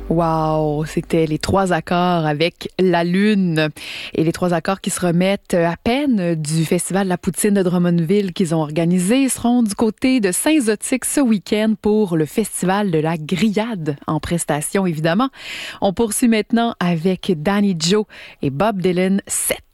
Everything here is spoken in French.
Wow, c'était les 3 accords avec la Lune. Et les 3 accords qui se remettent à peine du Festival de la Poutine de Drummondville qu'ils ont organisé. Ils seront du côté de Saint-Zotique ce week-end pour le Festival de la Grillade, en prestation évidemment. On poursuit maintenant avec Danny Joe et Bob Dylan 7.